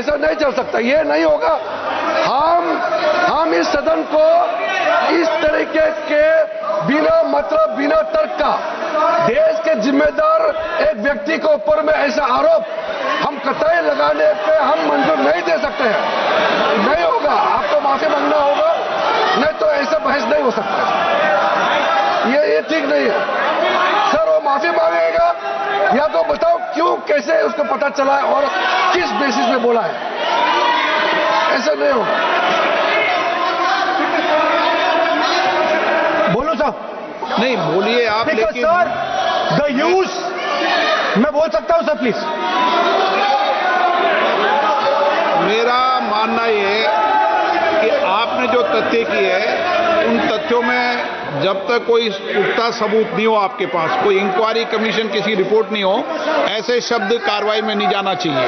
ऐसा नहीं चल सकता, ये नहीं होगा। हम इस सदन को इस तरीके के बिना मतलब बिना तर्क का देश के जिम्मेदार एक व्यक्ति के ऊपर में ऐसा आरोप हम कतई लगाने पे हम मंजूर नहीं दे सकते हैं। नहीं होगा, आपको माफी मांगना होगा, नहीं तो ऐसा बहस नहीं हो सकता। ये ठीक नहीं है सर। वो माफी मांगेगा या तो बताओ क्यों, कैसे उसको पता चला है और किस बेसिस पे बोला है, ऐसा नहीं होगा। बोलो साहब। नहीं बोलिए आप, लेकिन सर द यूज, मैं बोल सकता हूं सर प्लीज। मेरा मानना ये है कि आपने जो तथ्य किए हैं उन तथ्यों में जब तक कोई पुख्ता सबूत नहीं हो आपके पास, कोई इंक्वायरी कमीशन किसी रिपोर्ट नहीं हो, ऐसे शब्द कार्रवाई में नहीं जाना चाहिए।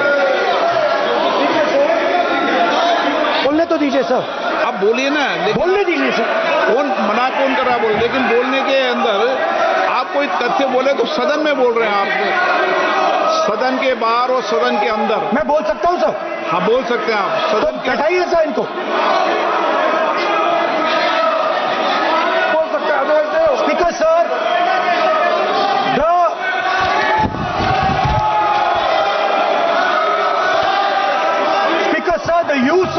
बोलने तो दीजिए सर। आप बोलिए ना, बोलने दीजिए सर। कौन कर रहा बोल, लेकिन बोलने के अंदर आप कोई तथ्य बोले तो सदन में बोल रहे हैं आप, सदन के बाहर और सदन के अंदर। मैं बोल सकता हूं सर? हाँ बोल सकते हैं आप, सदन तो हटाइए सर इनको। बोल सकते हैं speaker sir, speaker sir, the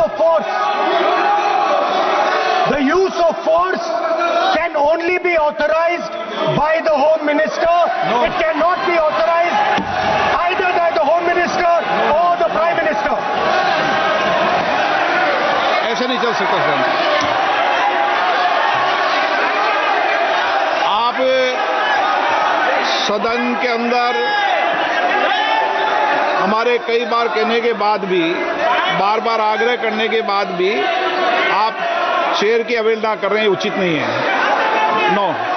use of force can only be authorized by the Home Minister. No. It cannot be authorized either by the Home Minister or the Prime Minister. ऐसे नहीं चल सकता sir. आप सदन के अंदर हमारे कई बार कहने के बाद भी, बार बार आग्रह करने के बाद भी आप शेर की अवहेलना कर रहे हैं, उचित नहीं है। नो।